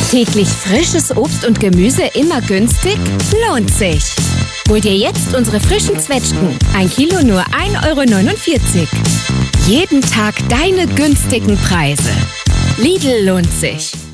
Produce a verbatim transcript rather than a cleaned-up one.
Täglich frisches Obst und Gemüse immer günstig? Lohnt sich! Hol dir jetzt unsere frischen Zwetschgen. Ein Kilo nur ein Euro neunundvierzig. Jeden Tag deine günstigen Preise. Lidl lohnt sich.